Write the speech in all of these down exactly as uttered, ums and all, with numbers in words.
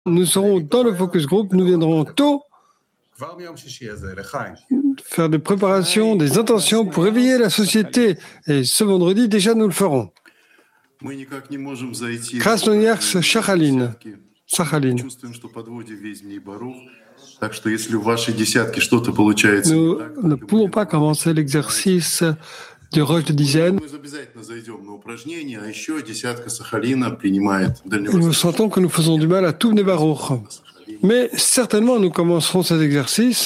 Nous serons dans le focus group, nous viendrons tôt faire des préparations, des intentions pour éveiller la société. Et ce vendredi, déjà, nous le ferons. Krasnoyarsk, Sakhalin. Sakhalin. Nous ne pouvons pas commencer l'exercice du roche de dizaines. Nous sentons que nous faisons du mal à tous les barouches. Mais certainement, nous commencerons cet exercice.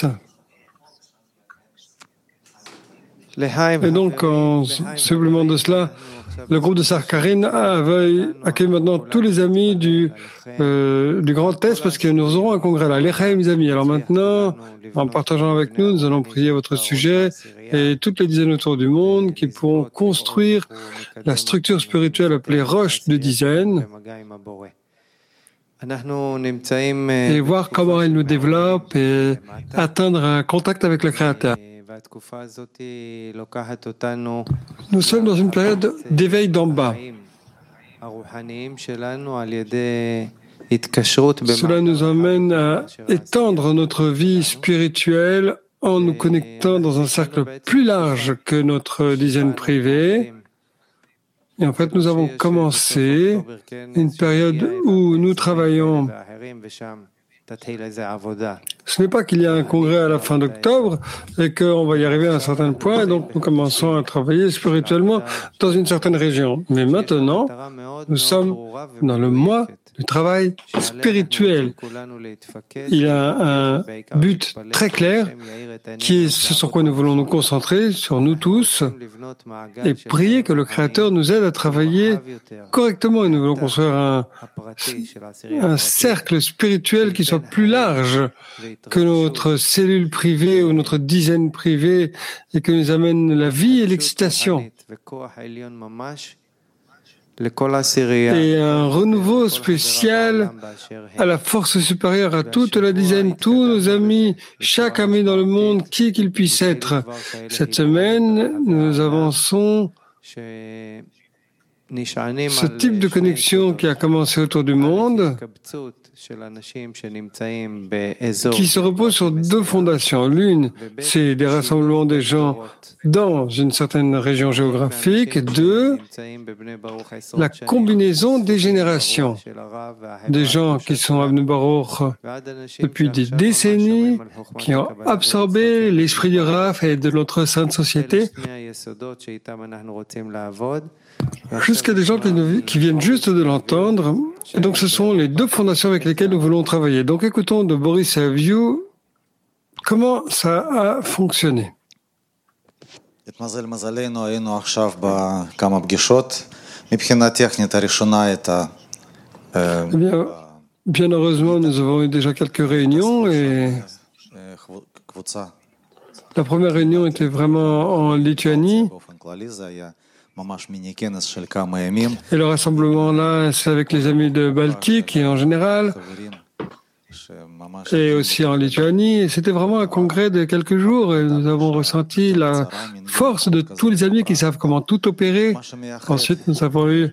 Et donc, en supplément de cela, le groupe de Sakhalin accueille maintenant tous les amis du, euh, du Grand Est parce que nous aurons un congrès là. L'Echaim, mes amis. Alors maintenant, en partageant avec nous, nous allons prier votre sujet et toutes les dizaines autour du monde qui pourront construire la structure spirituelle appelée roche de dizaines et voir comment elle nous développe et atteindre un contact avec le Créateur. Nous sommes dans une période d'éveil d'en bas. Cela nous amène à étendre notre vie spirituelle en nous connectant dans un cercle plus large que notre dizaine privée. Et en fait, nous avons commencé une période où nous travaillons. Ce n'est pas qu'il y a un congrès à la fin d'octobre et qu'on va y arriver à un certain point, et donc nous commençons à travailler spirituellement dans une certaine région. Mais maintenant, nous sommes dans le mois du travail spirituel. Il y a un but très clair qui est ce sur quoi nous voulons nous concentrer, sur nous tous, et prier que le Créateur nous aide à travailler correctement. Et nous voulons construire un, un cercle spirituel qui soit plus large que notre cellule privée ou notre dizaine privée et que nous amène la vie et l'excitation. Et un renouveau spécial à la force supérieure à toute la dizaine, tous nos amis, chaque ami dans le monde, qui qu'il puisse être. Cette semaine, nous avançons ce type de connexion qui a commencé autour du monde, qui se repose sur deux fondations. L'une, c'est des rassemblements des gens dans une certaine région géographique. Deux, la combinaison des générations. Des gens qui sont à Bnei Baruch depuis des décennies, qui ont absorbé l'esprit du Rav et de notre sainte société, jusqu'à des gens qui, nous, qui viennent juste de l'entendre. Et donc, ce sont les deux fondations avec lesquelles nous voulons travailler. Donc, écoutons de Boris Saviou comment ça a fonctionné. Eh bien, bien heureusement, nous avons eu déjà quelques réunions et la première réunion était vraiment en Lituanie. Et le rassemblement là, c'est avec les amis de Baltique et en général, et aussi en Lituanie. Et c'était vraiment un congrès de quelques jours et nous avons ressenti la force de tous les amis qui savent comment tout opérer. Ensuite, nous avons eu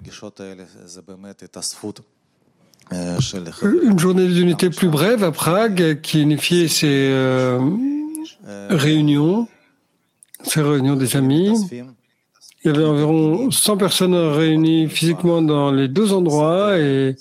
une journée d'unité plus brève à Prague qui unifiait ces euh, réunions, ces réunions des amis. Il y avait environ cent personnes réunies physiquement dans les deux endroits et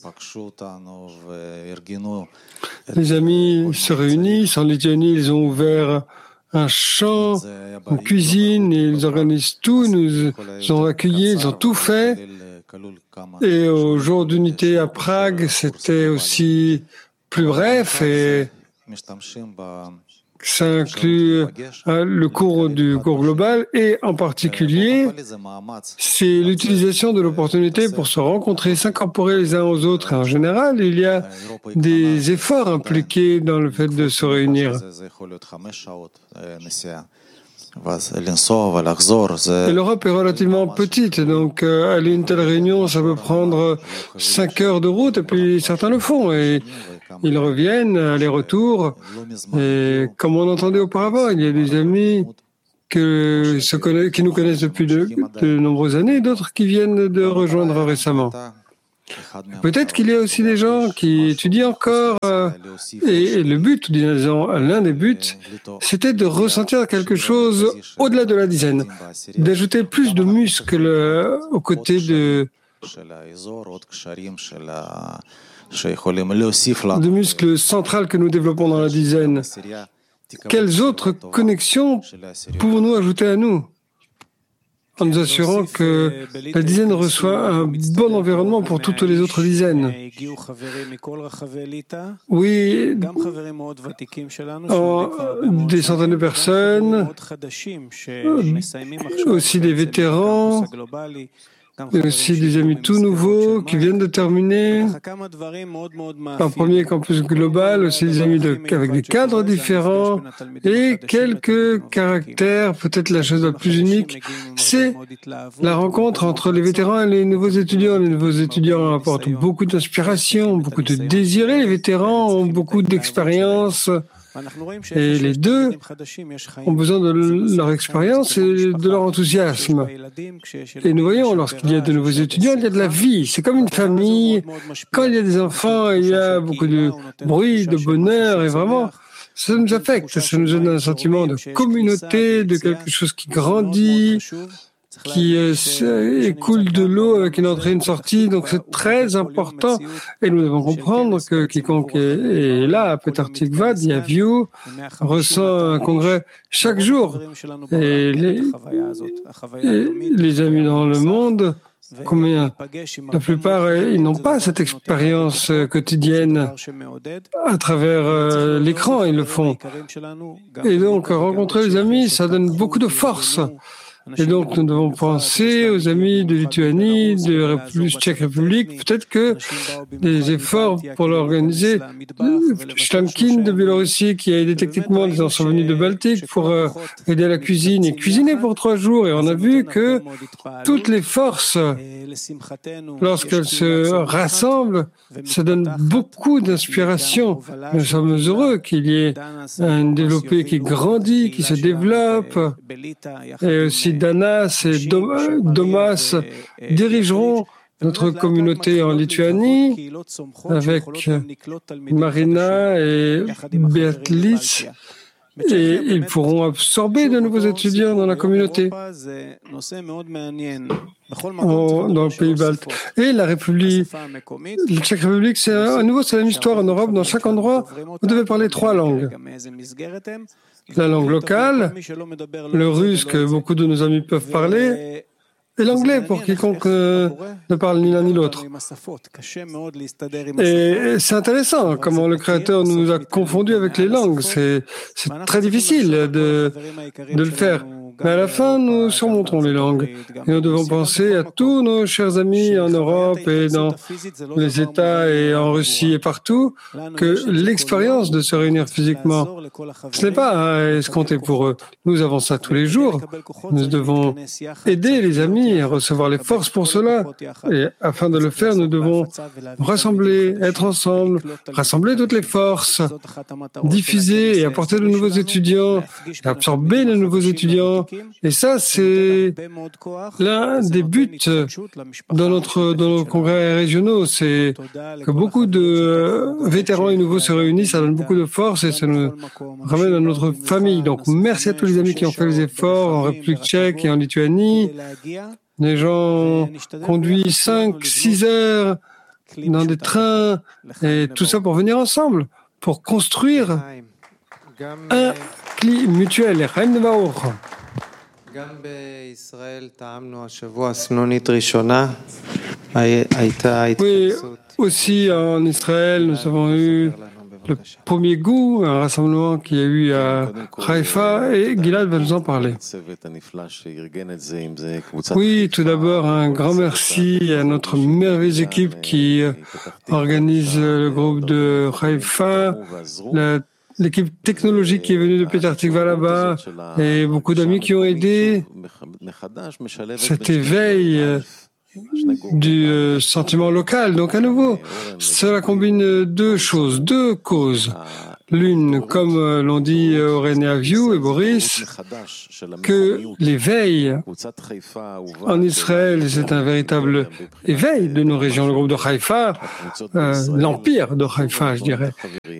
les amis se réunissent. En Lituanie, ils ont ouvert un champ, une cuisine, et ils organisent tout, nous ont accueillis, ils ont tout fait. Et au jour d'unité à Prague, c'était aussi plus bref et ça inclut hein, le cours du cours global et en particulier, c'est l'utilisation de l'opportunité pour se rencontrer, s'incorporer les uns aux autres. Et en général, il y a des efforts impliqués dans le fait de se réunir. Et l'Europe est relativement petite, donc euh, aller à une telle réunion, ça peut prendre cinq heures de route, et puis certains le font, et ils reviennent, aller-retour, et comme on entendait auparavant, il y a des amis que se connaissent, qui nous connaissent depuis de, de nombreuses années, et d'autres qui viennent de rejoindre récemment. Peut-être qu'il y a aussi des gens qui étudient encore, euh, et, et le but, disons, l'un des buts, c'était de ressentir quelque chose au-delà de la dizaine, d'ajouter plus de muscles euh, aux côtés de, de muscles centrales que nous développons dans la dizaine. Quelles autres connexions pouvons-nous ajouter à nous, en nous assurant que la dizaine reçoit un bon environnement pour toutes les autres dizaines? Oui, en, des centaines de personnes, aussi des vétérans, et aussi des amis tout nouveaux qui viennent de terminer un premier campus global, aussi des amis de, avec des cadres différents et quelques caractères. Peut-être la chose la plus unique, c'est la rencontre entre les vétérans et les nouveaux étudiants. Les nouveaux étudiants apportent beaucoup d'inspiration, beaucoup de désir, et les vétérans ont beaucoup d'expérience. Et les deux ont besoin de leur expérience et de leur enthousiasme. Et nous voyons, lorsqu'il y a de nouveaux étudiants, il y a de la vie. C'est comme une famille. Quand il y a des enfants, il y a beaucoup de bruit, de bonheur, et vraiment, ça nous affecte. Ça nous donne un sentiment de communauté, de quelque chose qui grandit, qui euh, écoule de l'eau avec une entrée et une sortie. Donc c'est très important. Et nous devons comprendre que quiconque est, est là à Petar Tikva, Diaview, ressent un congrès chaque jour. Et les, et les amis dans le monde, combien, la plupart, ils n'ont pas cette expérience quotidienne à travers euh, l'écran, ils le font. Et donc, rencontrer les amis, ça donne beaucoup de force. Et donc, nous devons penser aux amis de Lituanie, de République, Tchèque République. Peut-être que des efforts pour l'organiser. Shlamkin de Biélorussie, qui a aidé techniquement, ils sont venus de Baltique pour euh, aider à la cuisine et cuisiner pour trois jours. Et on a vu que toutes les forces, lorsqu'elles se rassemblent, ça donne beaucoup d'inspiration. Nous sommes heureux qu'il y ait un développé qui grandit, qui se développe, et aussi Danas et Domas dirigeront notre communauté en Lituanie avec Marina et Beatrice, et ils pourront absorber de nouveaux étudiants dans la communauté en, dans le pays balte. Et la République, la Tchèque République, c'est à nouveau c'est une histoire en Europe. Dans chaque endroit, vous devez parler trois langues. La langue locale, le russe que beaucoup de nos amis peuvent parler, et l'anglais pour quiconque euh, ne parle ni l'un ni l'autre. Et c'est intéressant comment le Créateur nous a confondus avec les langues. C'est, c'est très difficile de, de le faire. Mais à la fin, nous surmonterons les langues. Et nous devons penser à tous nos chers amis en Europe et dans les États et en Russie et partout, que l'expérience de se réunir physiquement, ce n'est pas à escompter pour eux. Nous avons ça tous les jours. Nous devons aider les amis à recevoir les forces pour cela. Et afin de le faire, nous devons rassembler, être ensemble, rassembler toutes les forces, diffuser et apporter de nouveaux étudiants, et absorber de nouveaux étudiants. Et ça, c'est l'un des buts dans, notre, dans nos congrès régionaux, c'est que beaucoup de vétérans et nouveaux se réunissent, ça donne beaucoup de force et ça nous ramène à notre famille. Donc, merci à tous les amis qui ont fait les efforts en République tchèque et en Lituanie. Les gens conduisent cinq, six heures dans des trains et tout ça pour venir ensemble, pour construire un cli mutuel. Oui, aussi en Israël, nous avons eu le premier goût, un rassemblement qu'il y a eu à Haïfa, et Gilad va nous en parler. Oui, tout d'abord, un grand merci à notre merveilleuse équipe qui organise le groupe de Haïfa, la l'équipe technologique qui est venue de Petar Tikva là-bas et beaucoup d'amis qui ont aidé. Cet éveil du euh, sentiment local. Donc à nouveau, cela combine deux choses, deux causes. L'une, comme euh, l'ont dit euh, Oren et Avihu et Boris, que l'éveil en Israël, c'est un véritable éveil de nos régions. Le groupe de Haïfa, euh, l'empire de Haïfa, je dirais.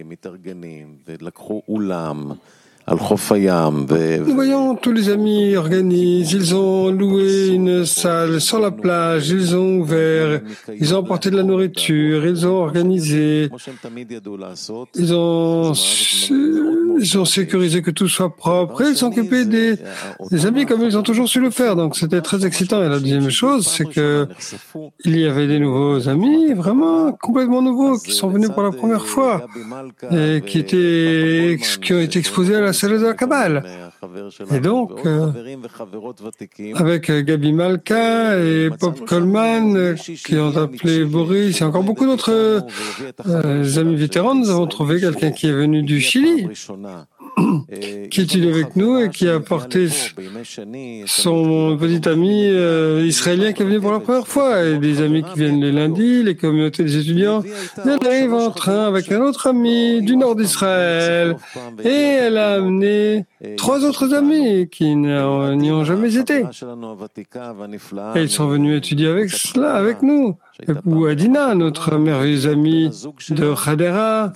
Nous voyons tous les amis organisent, ils ont loué une salle sur la plage, ils ont ouvert, ils ont apporté de la nourriture, ils ont organisé, ils ont, ils ont sécurisé que tout soit propre, et ils s'occupaient des, des amis comme ils ont toujours su le faire. Donc c'était très excitant. Et la deuxième chose, c'est que il y avait des nouveaux amis, vraiment complètement nouveaux, qui sont venus pour la première fois et qui étaient, qui ont été exposés à la salle de la Kabbale. Et donc, euh, avec Gabi Malka et Pop Coleman, euh, qui ont appelé Boris, et encore beaucoup d'autres euh, amis vétérans, nous avons trouvé quelqu'un qui est venu du Chili, qui étudie avec nous et qui a apporté son petit ami euh, israélien qui est venu pour la première fois, et des amis qui viennent les lundis, les communautés des étudiants. Elle arrive en train avec un autre ami du nord d'Israël, et elle a amené trois autres amis qui n'y ont jamais été. Et ils sont venus étudier avec cela, avec nous. Ou Adina, notre merveilleuse amie de Hadera.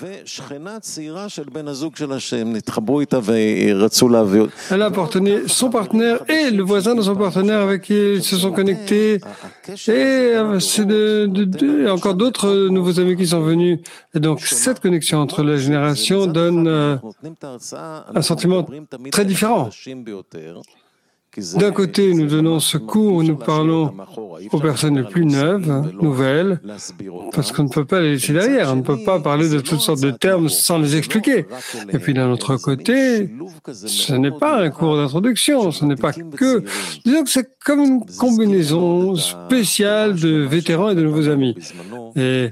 Elle a appartenu son partenaire et le voisin de son partenaire avec qui ils se sont connectés. Et c'est de, de, de, encore d'autres nouveaux amis qui sont venus. Et donc, cette connexion entre les générations donne euh, un sentiment très différent. D'un côté, nous donnons ce cours où nous parlons aux personnes les plus neuves, nouvelles, parce qu'on ne peut pas les laisser derrière, on ne peut pas parler de toutes sortes de termes sans les expliquer. Et puis d'un autre côté, ce n'est pas un cours d'introduction, ce n'est pas que... Disons que c'est comme une combinaison spéciale de vétérans et de nouveaux amis. Et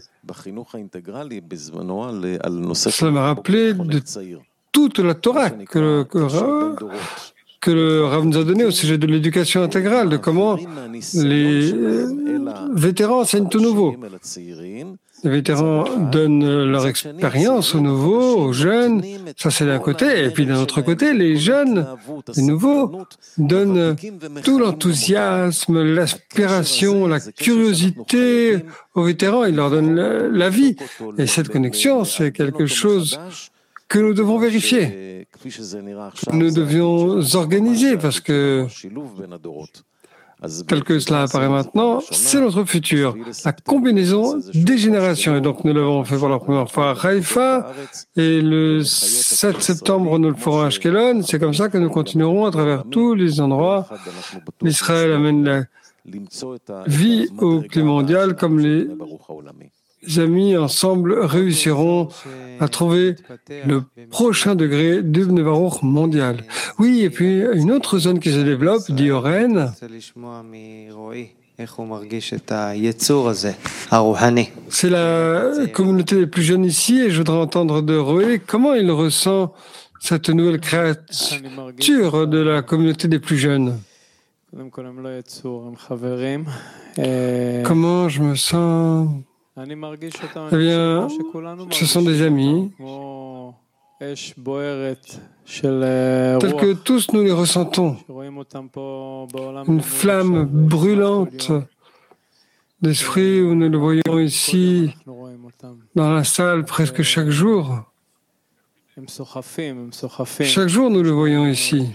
cela m'a rappelé de toute la Torah que... que que le Rav nous a donné au sujet de l'éducation intégrale, de comment les vétérans enseignent aux nouveaux. Les vétérans donnent leur expérience aux nouveaux, aux jeunes, ça c'est d'un côté, et puis d'un autre côté, les jeunes, les nouveaux, donnent tout l'enthousiasme, l'aspiration, la curiosité aux vétérans, ils leur donnent la, la vie. Et cette connexion, c'est quelque chose que nous devons vérifier. Nous devions organiser parce que, tel que cela apparaît maintenant, c'est notre futur, la combinaison des générations. Et donc nous l'avons fait pour la première fois à Haïfa et le sept septembre nous le ferons à Ashkelon. C'est comme ça que nous continuerons à travers tous les endroits. L'Israël amène la vie au climat mondial comme les amis ensemble réussiront à trouver le prochain degré du Bnei Baruch mondial. Oui, et puis une autre zone qui se développe, dit Oren, c'est la communauté des plus jeunes ici, et je voudrais entendre de Roé comment il ressent cette nouvelle créature de la communauté des plus jeunes. Comment je me sens? Eh bien, ce sont des amis, tels que tous nous les ressentons. Une flamme brûlante d'esprit où nous le voyons ici, dans la salle, presque chaque jour. Chaque jour, nous le voyons ici.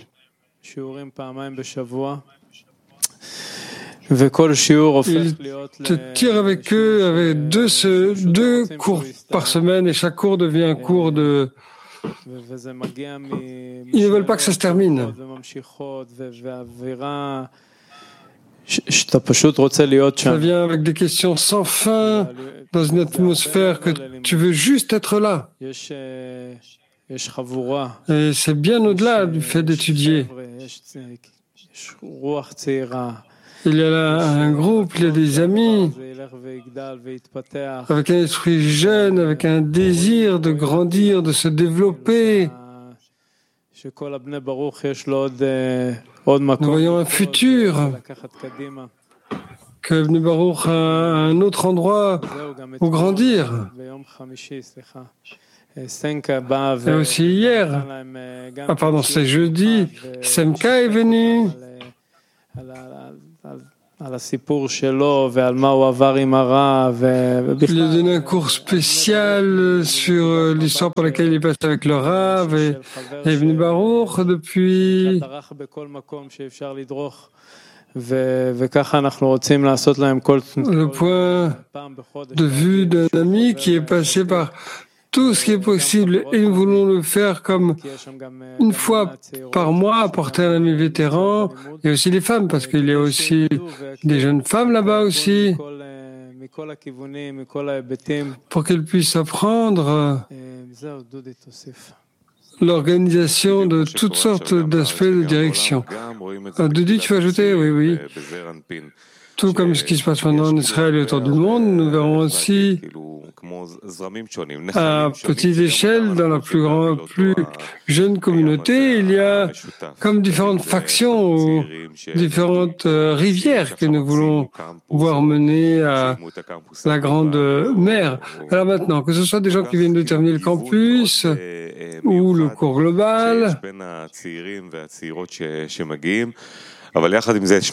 Ils te tirent avec eux avec deux, deux cours par semaine et chaque cours devient un cours de... Ils ne veulent pas que ça se termine. Ça vient avec des questions sans fin, dans une atmosphère que tu veux juste être là. Et c'est bien au-delà du fait d'étudier. Il y a là un groupe, il y a des amis, avec un esprit jeune, avec un désir de grandir, de se développer. Nous voyons un futur que Ibn Baruch a un autre endroit où grandir. Et aussi hier, ah pardon, c'est jeudi, Semka est venu. Il a donné un cours spécial sur l'histoire par laquelle il est passé avec le Rav et, et Ibn Baruch depuis. Le point de vue d'un ami qui est passé par tout ce qui est possible et nous voulons le faire comme une fois par mois, apporter un ami vétéran et aussi les femmes parce qu'il y a aussi des jeunes femmes là-bas aussi pour qu'elles puissent apprendre l'organisation de toutes sortes d'aspects de direction. Dodi, tu veux ajouter? Oui, oui. Tout comme ce qui se passe maintenant en Israël et autour du monde, nous verrons aussi à petite échelle, dans la plus grande, plus jeune communauté, il y a comme différentes factions ou différentes euh, rivières que nous voulons voir mener à la grande mer. Alors maintenant, que ce soit des gens qui viennent de terminer le campus ou le cours global, il y avait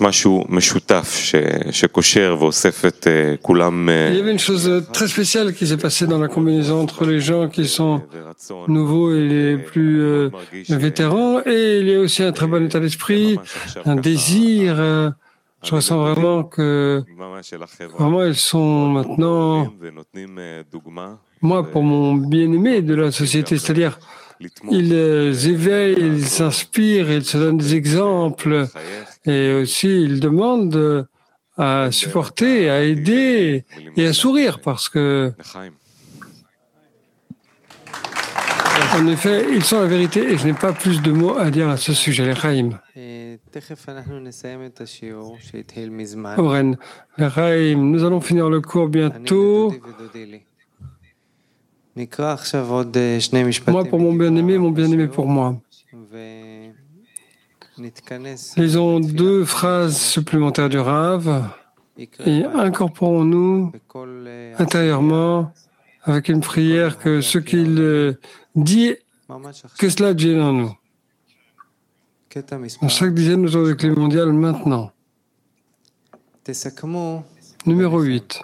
une chose très spéciale qui s'est passée dans la combinaison entre les gens qui sont nouveaux et les plus euh, vétérans, et il y a aussi un très bon état d'esprit, un désir. Euh, je ressens vraiment que vraiment ils sont maintenant, moi, pour mon bien-aimé de la société, c'est-à-dire ils éveillent, ils s'inspirent, ils se donnent des exemples et aussi ils demandent à supporter, à aider et à sourire parce que, en effet, ils sont la vérité et je n'ai pas plus de mots à dire à ce sujet. Les Chaim. Oren, les Chaim, nous allons finir le cours bientôt. Moi pour mon bien-aimé, mon bien-aimé pour moi. Lisons deux phrases supplémentaires du Rav et incorporons-nous intérieurement avec une prière que ce qu'il dit, que cela devienne en nous. Dans chaque dizaine autour du climat mondial maintenant. Numéro huit.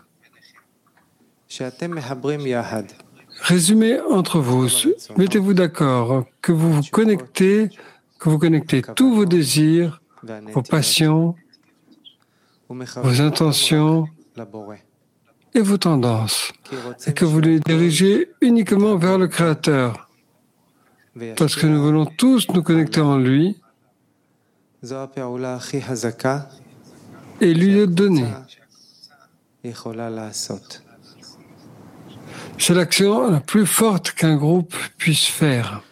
Résumez entre vous, mettez-vous d'accord que vous vous connectez, que vous connectez tous vos désirs, vos passions, vos intentions et vos tendances, et que vous les dirigez uniquement vers le Créateur, parce que nous voulons tous nous connecter en lui et lui le donner. C'est l'action la plus forte qu'un groupe puisse faire.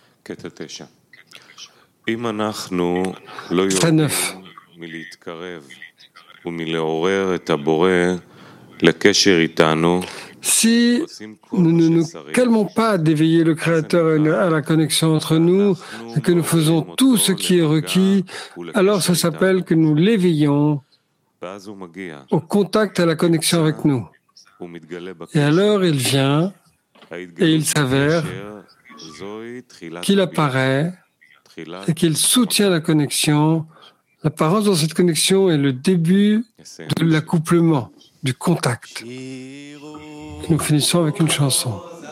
Très neuf. Si nous ne nous calmons pas d'éveiller le Créateur à la connexion entre nous et que nous faisons tout ce qui est requis, alors ça s'appelle que nous l'éveillons au contact, à la connexion avec nous. Et alors il vient et il s'avère qu'il apparaît et qu'il soutient la connexion. L'apparence dans cette connexion est le début de l'accouplement, du contact. Nous finissons avec une chanson.